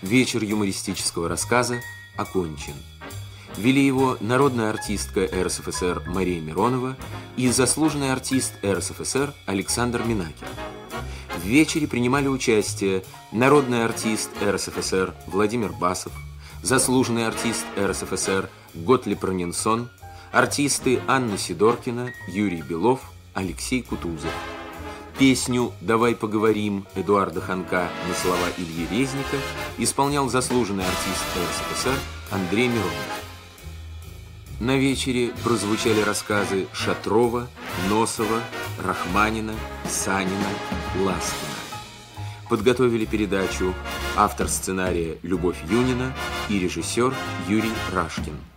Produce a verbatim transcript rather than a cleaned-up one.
Вечер юмористического рассказа окончен. Вели его народная артистка эр эс эф эс эр Мария Миронова и заслуженный артист эр эс эф эс эр Александр Минакин. В вечере принимали участие народный артист эр эс эф эс эр Владимир Басов, заслуженный артист эр эс эф эс эр Готлиб Ранинсон, артисты Анна Сидоркина, Юрий Белов, Алексей Кутузов. Песню «Давай поговорим» Эдуарда Ханка на слова Ильи Резника исполнял заслуженный артист эр эс эф эс эр Андрей Миронов. На вечере прозвучали рассказы Шатрова, Носова, Рахманина, Санина, Ласкина. Подготовили передачу автор сценария Любовь Юнина и режиссер Юрий Рашкин.